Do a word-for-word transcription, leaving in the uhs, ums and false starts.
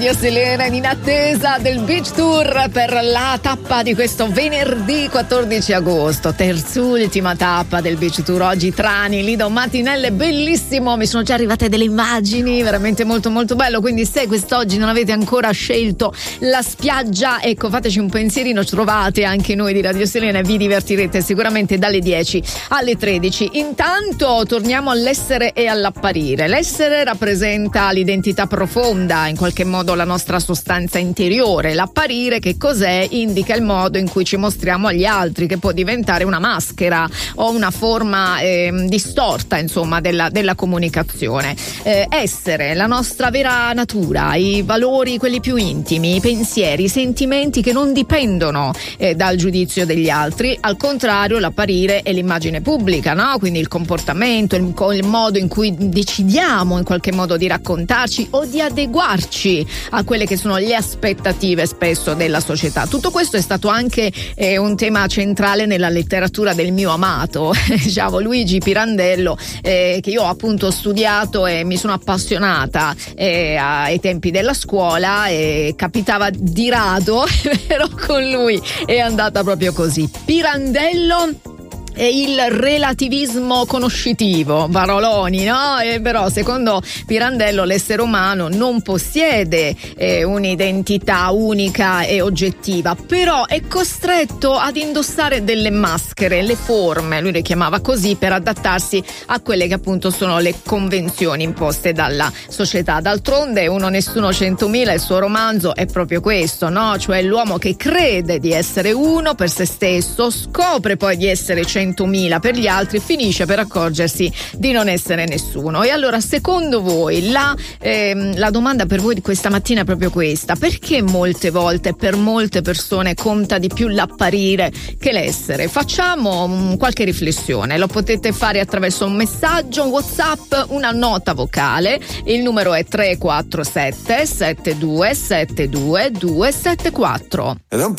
Io Selena in attesa del Beach Tour per la tappa di questo venerdì quattordici agosto, terzultima tappa del Beach Tour. Oggi Trani, Lido Matinelle, bellissimo, mi sono già arrivate delle immagini, veramente molto molto bello, quindi se quest'oggi non avete ancora scelto la spiaggia, ecco, fateci un pensierino, trovate anche noi di Radio Selena e vi divertirete sicuramente dalle dieci alle tredici. Intanto torniamo all'essere e all'apparire. L'essere rappresenta l'identità profonda, in qualche modo la nostra sostanza interiore. L'apparire che cos'è? Indica il modo in cui ci mostriamo agli altri, che può diventare una maschera o una forma eh, distorta, insomma, della, della comunicazione. Eh, essere, la nostra vera natura, i valori, quelli più intimi, i pensieri, i sentimenti che non dipendono eh, dal giudizio degli altri. Al contrario, l'apparire è l'immagine pubblica, no? Quindi il comportamento, il, il modo in cui decidiamo in qualche modo di raccontarci o di adeguarci a quelle che sono le aspettative spesso della società. Tutto questo è stato anche eh, un tema centrale nella letteratura del mio amato, diciamo, Luigi Pirandello, eh, che io ho appunto studiato e mi sono appassionata eh, ai tempi della scuola, e capitava di rado, però con lui è andata proprio così. Pirandello e il relativismo conoscitivo, paroloni, no? E però secondo Pirandello l'essere umano non possiede eh, un'identità unica e oggettiva, però è costretto ad indossare delle maschere, le forme, lui le chiamava così, per adattarsi a quelle che appunto sono le convenzioni imposte dalla società. D'altronde Uno Nessuno Centomila, il suo romanzo, è proprio questo, no? Cioè l'uomo che crede di essere uno per se stesso, scopre poi di essere centomila per gli altri e finisce per accorgersi di non essere nessuno. E allora, secondo voi la, ehm, la domanda per voi di questa mattina è proprio questa: perché molte volte per molte persone conta di più l'apparire che l'essere? Facciamo um, qualche riflessione, lo potete fare attraverso un messaggio, un WhatsApp, una nota vocale. Il numero è tre quattro sette sette due sette due due sette quattro. Ed è un